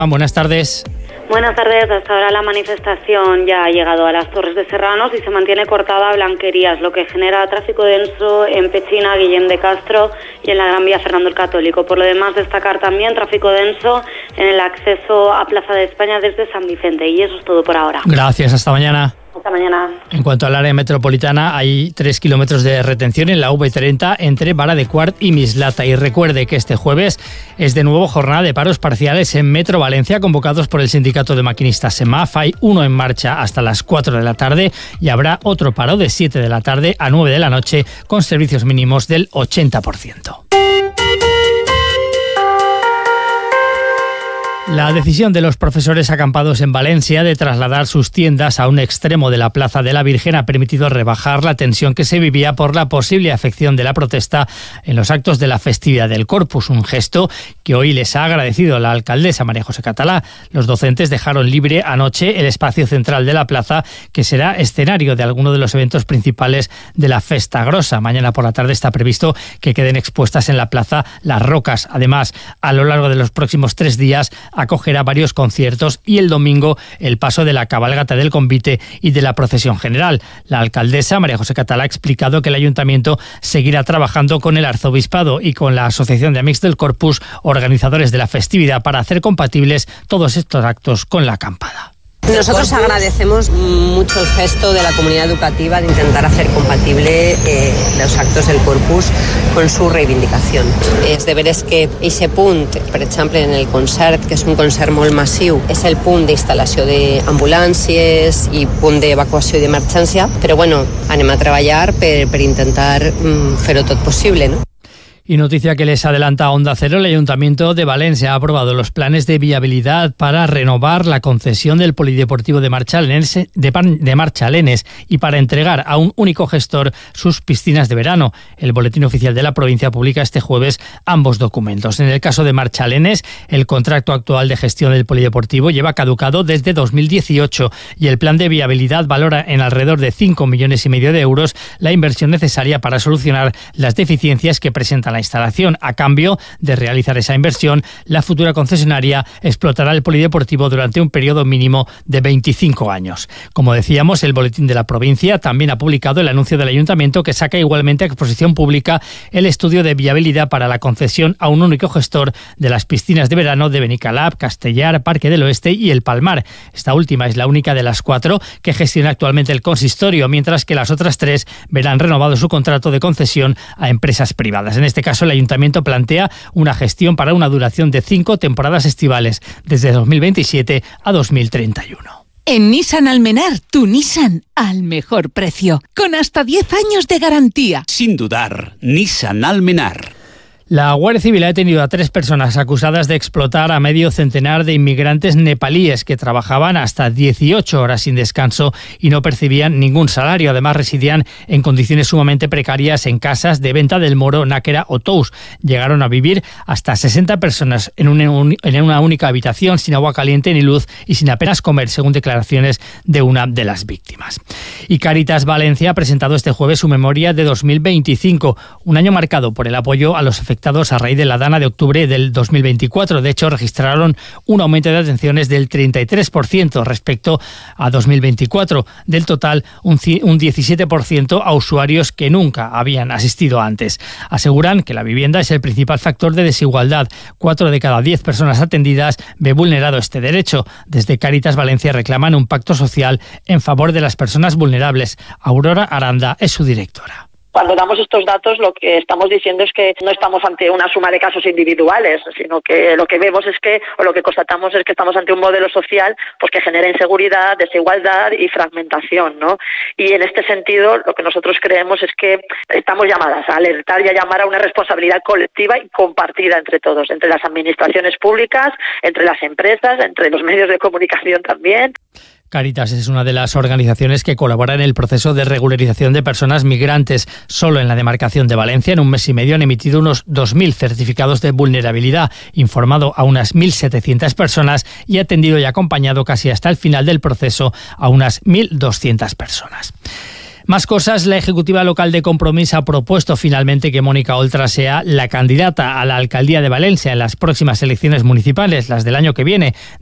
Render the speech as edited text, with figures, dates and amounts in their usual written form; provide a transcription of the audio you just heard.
Buenas tardes. Buenas tardes. Hasta ahora la manifestación ya ha llegado a las Torres de Serranos y se mantiene cortada a Blanquerías, lo que genera tráfico denso en Pechina, Guillem de Castro y en la Gran Vía Fernando el Católico. Por lo demás, destacar también tráfico denso en el acceso a Plaza de España desde San Vicente. Y eso es todo por ahora. Gracias, hasta mañana. Hasta mañana. En cuanto al área metropolitana, hay 3 kilómetros de retención en la V30 entre Vara de Quart y Mislata. Y recuerde que este jueves es de nuevo jornada de paros parciales en Metro Valencia, convocados por el Sindicato de Maquinistas SEMAF. Hay uno en marcha hasta las 4 de la tarde y habrá otro paro de 7 de la tarde a 9 de la noche con servicios mínimos del 80%. La decisión de los profesores acampados en Valencia de trasladar sus tiendas a un extremo de la Plaza de la Virgen ha permitido rebajar la tensión que se vivía por la posible afección de la protesta en los actos de la festividad del Corpus, un gesto que hoy les ha agradecido la alcaldesa María José Catalá. Los docentes dejaron libre anoche el espacio central de la plaza, que será escenario de alguno de los eventos principales de la Festa Grossa. Mañana por la tarde está previsto que queden expuestas en la plaza las rocas. Además, a lo largo de los próximos 3 días acogerá varios conciertos y el domingo el paso de la cabalgata del convite y de la procesión general. La alcaldesa María José Catalá ha explicado que el ayuntamiento seguirá trabajando con el arzobispado y con la Asociación de Amics del Corpus, organizadores de la festividad, para hacer compatibles todos estos actos con la acampada. Nosotros agradecemos mucho el gesto de la comunidad educativa de intentar hacer compatible los actos del Corpus con su reivindicación. És de veres que aquest punt, per exemple, en el concert, que és un concert molt massiu, és el punt d'instal·lació d'ambulàncies i punt d'evacuació i d'emergència, però bueno, anem a treballar per intentar fer-ho tot possible, no? Y noticia que les adelanta Onda Cero, el Ayuntamiento de Valencia ha aprobado los planes de viabilidad para renovar la concesión del Polideportivo de Marchalenes y para entregar a un único gestor sus piscinas de verano. El Boletín Oficial de la provincia publica este jueves ambos documentos. En el caso de Marchalenes, el contrato actual de gestión del Polideportivo lleva caducado desde 2018 y el plan de viabilidad valora en alrededor de 5,5 millones de euros la inversión necesaria para solucionar las deficiencias que presenta la instalación. A cambio de realizar esa inversión, la futura concesionaria explotará el polideportivo durante un periodo mínimo de 25 años. Como decíamos, el Boletín de la provincia también ha publicado el anuncio del ayuntamiento que saca igualmente a exposición pública el estudio de viabilidad para la concesión a un único gestor de las piscinas de verano de Benicalap, Castellar, Parque del Oeste y El Palmar. Esta última es la única de las 4 que gestiona actualmente el consistorio, mientras que las otras 3 verán renovado su contrato de concesión a empresas privadas. En este caso, el ayuntamiento plantea una gestión para una duración de 5 temporadas estivales, desde 2027 a 2031. En Nissan Almenar, tu Nissan al mejor precio, con hasta 10 años de garantía. Sin dudar, Nissan Almenar. La Guardia Civil ha detenido a 3 personas acusadas de explotar a medio centenar de inmigrantes nepalíes que trabajaban hasta 18 horas sin descanso y no percibían ningún salario. Además, residían en condiciones sumamente precarias en casas de Venta del Moro, Náquera o Tous. Llegaron a vivir hasta 60 personas en una única habitación, sin agua caliente ni luz y sin apenas comer, según declaraciones de una de las víctimas. Y Cáritas Valencia ha presentado este jueves su memoria de 2025, un año marcado por el apoyo a los afectados a raíz de la dana de octubre del 2024. De hecho, registraron un aumento de atenciones del 33% respecto a 2024. Del total, un 17% a usuarios que nunca habían asistido antes. Aseguran que la vivienda es el principal factor de desigualdad. 4 de cada 10 personas atendidas ve vulnerado este derecho. Desde Cáritas Valencia reclaman un pacto social en favor de las personas vulnerables. Aurora Aranda es su directora. Cuando damos estos datos, lo que estamos diciendo es que no estamos ante una suma de casos individuales, sino que lo que vemos es que, o lo que constatamos es que estamos ante un modelo social pues que genera inseguridad, desigualdad y fragmentación, ¿no? Y en este sentido, lo que nosotros creemos es que estamos llamadas a alertar y a llamar a una responsabilidad colectiva y compartida entre todos, entre las administraciones públicas, entre las empresas, entre los medios de comunicación también. Cáritas es una de las organizaciones que colabora en el proceso de regularización de personas migrantes. Solo en la demarcación de Valencia, en un mes y medio, han emitido unos 2.000 certificados de vulnerabilidad, informado a unas 1.700 personas y atendido y acompañado casi hasta el final del proceso a unas 1.200 personas. Más cosas, la Ejecutiva Local de Compromís ha propuesto finalmente que Mónica Oltra sea la candidata a la alcaldía de Valencia en las próximas elecciones municipales, las del año que viene.